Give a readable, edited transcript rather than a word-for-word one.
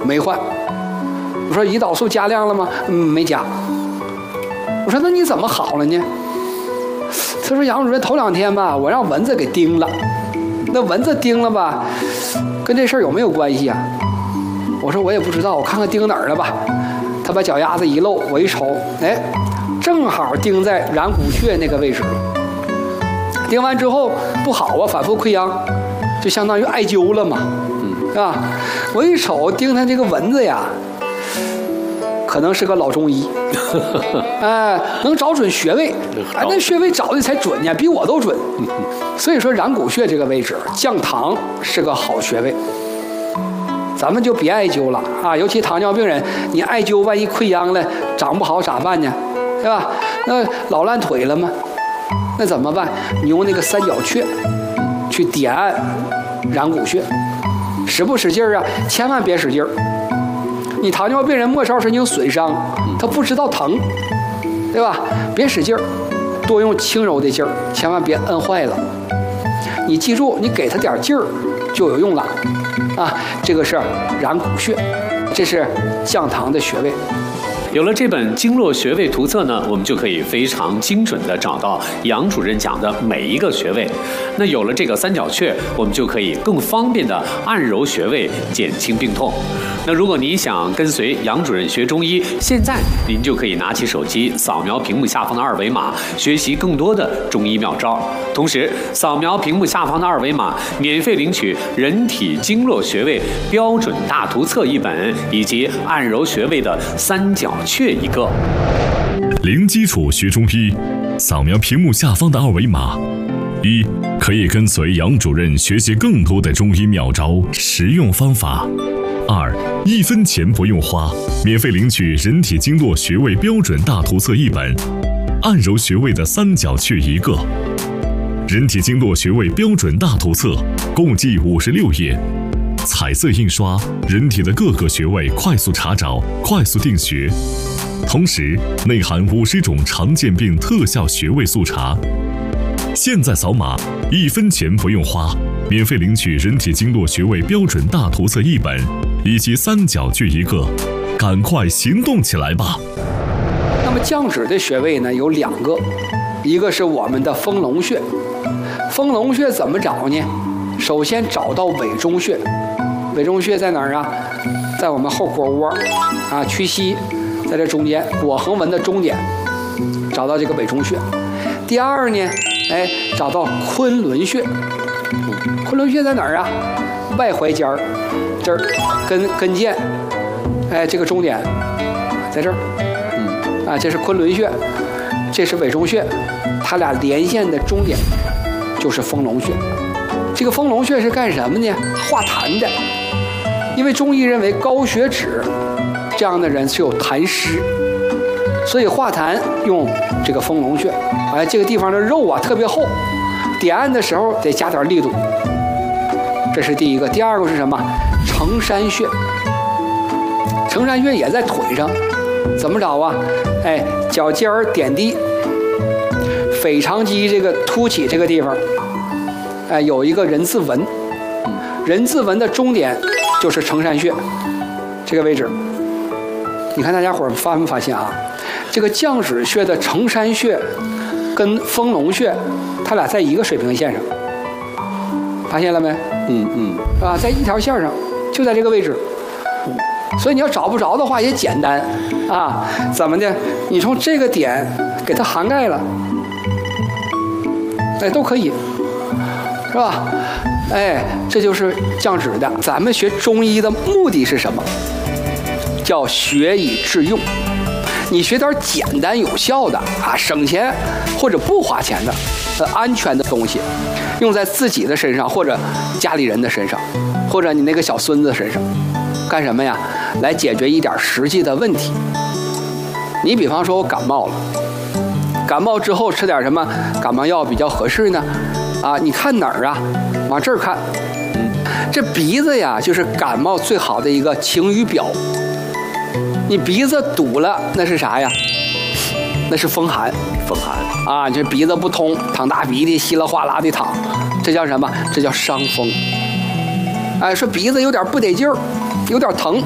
没换。我说胰岛素加量了吗？没加。我说那你怎么好了呢？他说杨主任头2天吧，我让蚊子给叮了。那蚊子叮了吧，跟这事儿有没有关系啊？我说我也不知道，我看看叮哪儿了吧。他把脚丫子一露，我一瞅，哎，正好叮在软骨穴那个位置。叮完之后不好啊，反复溃疡，就相当于艾灸了嘛，是吧？我一瞅叮他这个蚊子呀，可能是个老中医，哎，能找准穴位，哎，那穴位找的才准呢，比我都准。所以说软骨穴这个位置，降糖是个好穴位。咱们就别艾灸了啊，尤其糖尿病人，你艾灸万一溃疡了，长不好咋办呢？对吧？那老烂腿了吗？那怎么办？你用那个三角穴去点按软骨穴，使不使劲儿啊？千万别使劲儿。你糖尿病人末梢神经损伤，他不知道疼，对吧？别使劲儿，多用轻柔的劲儿，千万别摁坏了。你记住，你给他点劲儿就有用了啊！这个是软骨穴，这是降糖的穴位。 有了这本经络穴位图册呢，我们就可以非常精准地找到杨主任讲的每一个穴位。那有了这个三角穴，我们就可以更方便地按揉穴位，减轻病痛。那如果您想跟随杨主任学中医，现在您就可以拿起手机扫描屏幕下方的2维码，学习更多的中医妙招。同时，扫描屏幕下方的2维码，免费领取《人体经络穴位标准大图册》1本，以及按揉穴位的三角穴1个。 零基础学中医，扫描屏幕下方的2维码。1. 可以跟随杨主任学习更多的中医妙招、实用方法。2. 1分钱不用花，免费领取《人体经络穴位标准大图册》1本，按揉穴位的三角穴1个。人体经络穴位标准大图册共计56页，彩色印刷，人体的各个穴位快速查找，快速定穴。同时内含50种常见病特效穴位速查。现在扫码，1分钱不用花，免费领取《人体经络穴位标准大图册》1本，以及三角穴1个，赶快行动起来吧！ 那么降脂的穴位呢有2个，一个是我们的丰隆穴。丰隆穴怎么找呢？首先找到委中穴。委中穴在哪儿啊？在我们后腘窝啊，屈膝在这中间，腘横纹的中点，找到这个委中穴。第2呢，哎，找到昆仑穴。昆仑穴在哪儿啊？外踝尖儿这儿跟腱，哎，这个中点在这儿，啊，这是昆仑穴，这是委中穴，它俩连线的中点就是丰隆穴。这个丰隆穴是干什么呢？化痰的，因为中医认为高血脂这样的人是有痰湿，所以化痰用这个丰隆穴。哎，这个地方的肉啊特别厚，点按的时候得加点力度。这是第一个。第2个是什么？承山穴。承山穴也在腿上，怎么找啊？哎，脚尖儿点地，腓肠肌这个凸起这个地方，哎，有一个人字纹，人字纹的中点就是承山穴这个位置。你看大家伙发没发现啊？这个降脂穴的承山穴跟丰隆穴，它俩在一个水平线上，发现了没？啊，在一条线上，就在这个位置。所以你要找不着的话也简单啊，怎么的？你从这个点给它涵盖了，哎，都可以，是吧？哎，这就是降脂的。咱们学中医的目的是什么？叫学以致用。你学点简单有效的啊，省钱或者不花钱的安全的东西，用在自己的身上，或者家里人的身上，或者你那个小孙子身上，干什么呀？来解决一点实际的问题。你比方说我感冒了，感冒之后吃点什么感冒药比较合适呢？啊，你看哪儿啊？往这儿看。这鼻子呀，就是感冒最好的一个晴雨表。你鼻子堵了，那是啥呀？那是风寒。 风寒啊，这鼻子不通，淌大鼻涕，稀里哗啦的淌，这叫什么？这叫伤风。哎，说鼻子有点不得劲儿，有点疼，